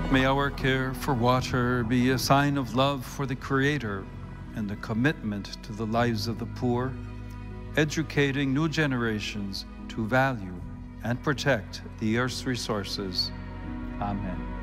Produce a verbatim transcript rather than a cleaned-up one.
May our care for water be a sign of love for the Creator and a commitment to the lives of the poor, educating new generations to value and protect the Earth's resources. Amen.